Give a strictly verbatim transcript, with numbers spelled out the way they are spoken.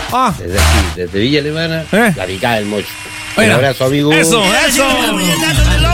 Ah. Desde aquí, desde Villa Alemana, ¿Eh? la picada del mocho. Bueno. Un abrazo, amigo. Eso, eso.